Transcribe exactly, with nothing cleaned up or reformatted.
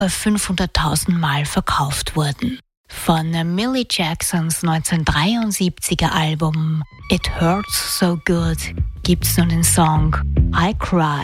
fünfhunderttausend Mal verkauft wurden. Von Millie Jacksons neunzehnhundertdreiundsiebziger Album It Hurts So Good gibt's nun den Song I Cry.